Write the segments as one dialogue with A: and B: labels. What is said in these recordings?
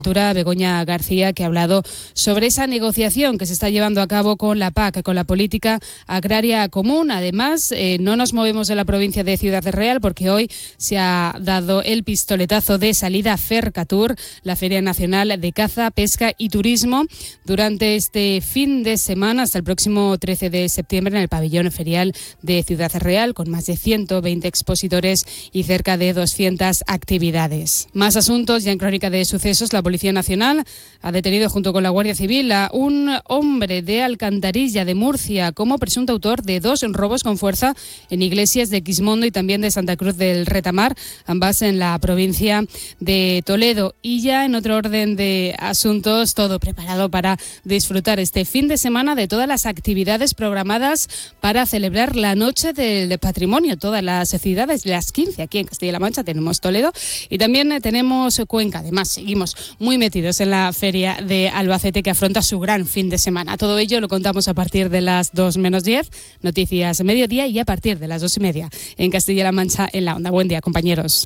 A: Begoña García, que ha hablado sobre esa negociación que se está llevando a cabo con la PAC, con la Política Agraria Común. Además, no nos movemos de la provincia de Ciudad Real porque hoy se ha dado el pistoletazo de salida a Fercatur, la Feria Nacional de Caza, Pesca y Turismo, durante este fin de semana hasta el próximo 13 de septiembre en el pabellón ferial de Ciudad Real, con más de 120 expositores y cerca de 200 actividades. Más asuntos ya en Crónica de Sucesos. La Policía Nacional ha detenido junto con la Guardia Civil a un hombre de Alcantarilla de Murcia como presunto autor de 2 robos con fuerza en iglesias de Quismondo y también de Santa Cruz del Retamar, ambas en la provincia de Toledo. Y ya en otro orden de asuntos, todo preparado para disfrutar este fin de semana de todas las actividades programadas para celebrar la Noche del Patrimonio. Todas las ciudades, las 15 aquí en Castilla-La Mancha, tenemos Toledo y también tenemos Cuenca. Además, seguimos muy metidos en la Feria de Albacete, que afronta su gran fin de semana. Todo ello lo contamos a partir de las 2 menos 10, noticias mediodía, y a partir de las 2:30 en Castilla-La Mancha en la Onda. Buen día, compañeros.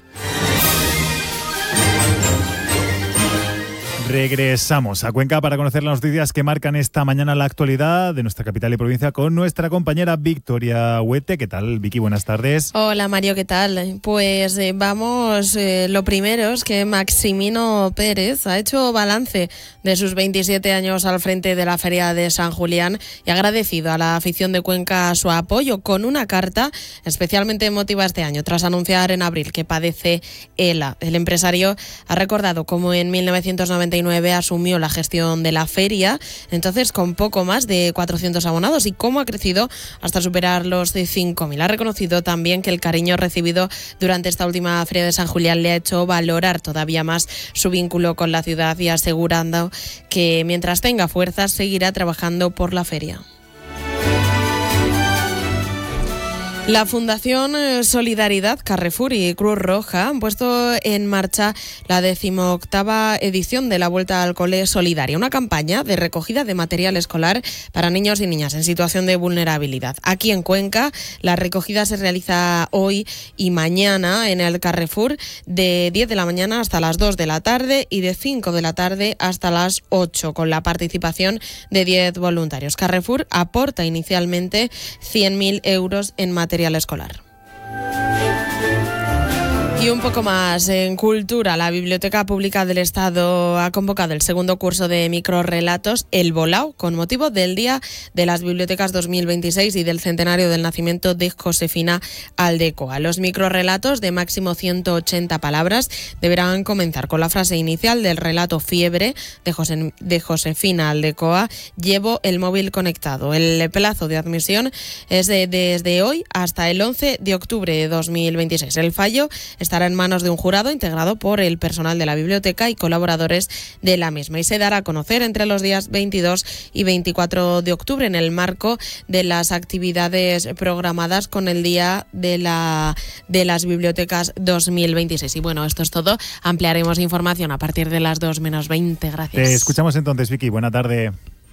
B: Regresamos a Cuenca para conocer las noticias que marcan esta mañana la actualidad de nuestra capital y provincia con nuestra compañera Victoria Huete. ¿Qué tal, Vicky? Buenas tardes.
C: Hola, Mario, ¿qué tal? Pues vamos, lo primero es que Maximino Pérez ha hecho balance de sus 27 años al frente de la Feria de San Julián y ha agradecido a la afición de Cuenca su apoyo con una carta especialmente emotiva este año, tras anunciar en abril que padece ELA. El empresario ha recordado cómo en 1999 asumió la gestión de la feria, entonces con poco más de 400 abonados, y cómo ha crecido hasta superar los 5.000. Ha reconocido también que el cariño recibido durante esta última Feria de San Julián le ha hecho valorar todavía más su vínculo con la ciudad, y asegurando que mientras tenga fuerzas seguirá trabajando por la feria. La Fundación Solidaridad, Carrefour y Cruz Roja han puesto en marcha la 18ª edición de la Vuelta al Cole Solidaria, una campaña de recogida de material escolar para niños y niñas en situación de vulnerabilidad. Aquí en Cuenca, la recogida se realiza hoy y mañana en el Carrefour de 10 de la mañana hasta las 2 de la tarde y de 5 de la tarde hasta las 8, con la participación de 10 voluntarios. Carrefour aporta inicialmente 100.000 euros en material escolar. Y un poco más en cultura, la Biblioteca Pública del Estado ha convocado el segundo curso de microrrelatos El Volao, con motivo del Día de las Bibliotecas 2026 y del centenario del nacimiento de Josefina Aldecoa. Los microrrelatos de máximo 180 palabras deberán comenzar con la frase inicial del relato Fiebre de Josefina Aldecoa: llevo el móvil conectado. El plazo de admisión es desde hoy hasta el 11 de octubre de 2026. El fallo estará en manos de un jurado integrado por el personal de la biblioteca y colaboradores de la misma, y se dará a conocer entre los días 22 y 24 de octubre en el marco de las actividades programadas con el Día de las Bibliotecas 2026. Y bueno, esto es todo. Ampliaremos información a partir de las 2 menos 20. Gracias.
B: Te escuchamos entonces, Vicky. Buena tarde.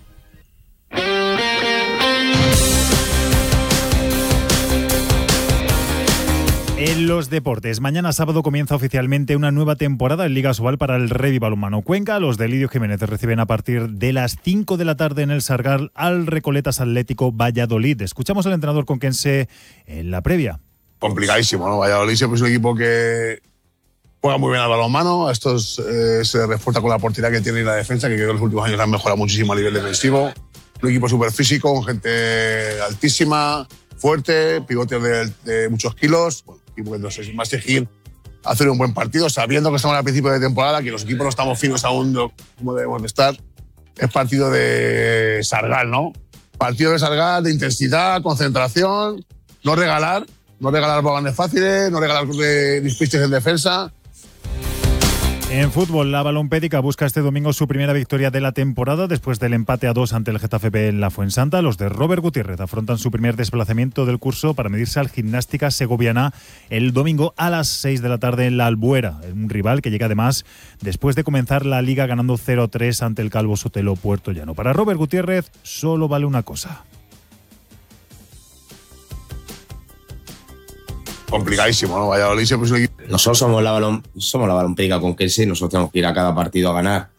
B: En los deportes, mañana sábado comienza oficialmente una nueva temporada en Liga Sobal para el Revy Balonmano Cuenca. Los de Lidio Jiménez reciben a partir de las 5 de la tarde en el Sargal al Recoletas Atlético Valladolid. Escuchamos al entrenador conquense en la previa.
D: Complicadísimo, ¿no? Valladolid siempre es un equipo que juega muy bien al balonmano. Estos se refuerza con la portería que tiene y la defensa, que creo que en los últimos años han mejorado muchísimo a nivel defensivo. Un equipo súper físico, con gente altísima, fuerte, pivotes de muchos kilos. Bueno, equipo que nos va a exigir hacer un buen partido, sabiendo que estamos al principio de temporada, que los equipos no estamos finos aún como debemos de estar. Es partido de Sargal, ¿no? Partido de Sargal, de intensidad, concentración, no regalar balones fáciles, no regalar despistes en defensa.
B: En fútbol, la Balompédica busca este domingo su primera victoria de la temporada después del empate a 2 ante el Getafe B en la Fuensanta. Los de Robert Gutiérrez afrontan su primer desplazamiento del curso para medirse al Gimnástica Segoviana el domingo a las 6 de la tarde en la Albuera, un rival que llega además después de comenzar la Liga ganando 0-3 ante el Calvo Sotelo Puerto Llano. Para Robert Gutiérrez solo vale una cosa.
D: Complicadísimo, ¿no? Valladolid siempre es un equipo.
E: Nosotros somos la Balompédica conquense y nosotros tenemos que ir a cada partido a ganar.